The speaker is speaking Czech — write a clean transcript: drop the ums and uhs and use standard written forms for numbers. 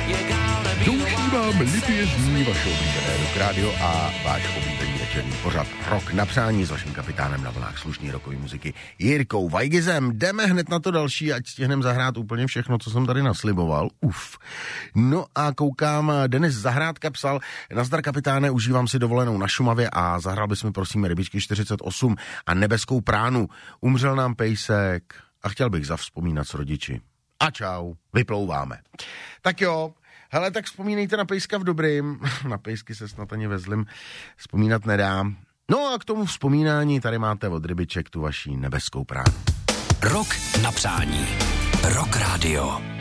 Douší vám libězní vaše oblíbené Rock Radio a váš oblíbený večerní pořad Rock na přání s vaším kapitánem na vlnách slušný rockové muziky Jirkou Weigezem. Jdeme hned na to další, ať stihneme zahrát úplně všechno, co jsem tady nasliboval. No a koukám, Denis Zahrádka psal: nazdar kapitáne, užívám si dovolenou na Šumavě a zahrál bychom prosím Rybičky 48 a Nebeskou pránu. Umřel nám pejsek a chtěl bych zavzpomínat s rodiči. A čau, vyplouváme. Tak jo, hele, tak vzpomínejte na pejska v dobrým. Na pejsky se snad ani ve zlým vzpomínat nedá. No a k tomu vzpomínání tady máte od Rybiček tu vaší Nebeskou pránu. Rock na přání. Rock Radio.